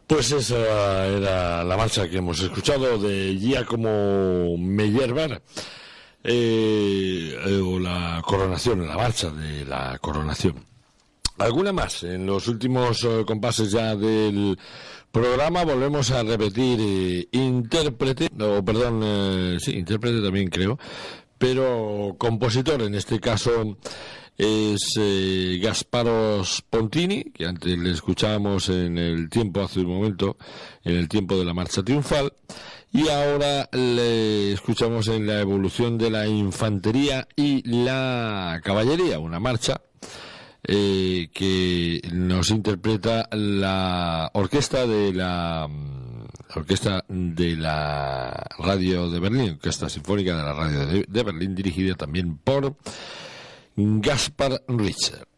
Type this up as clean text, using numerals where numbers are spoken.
Pues esa era la marcha que hemos escuchado de Giacomo Meyerbeer, o la coronación, la marcha de la coronación. ¿Alguna más? En los últimos compases ya del programa volvemos a repetir intérprete también creo, pero compositor en este caso es Gasparo Spontini, que antes le escuchábamos en el tiempo, hace un momento, en el tiempo de la marcha triunfal, y ahora le escuchamos en la evolución de la infantería y la caballería, una marcha que nos interpreta la orquesta de la radio de Berlín, Orquesta Sinfónica de la radio de Berlín, dirigida también por Gaspar Richter.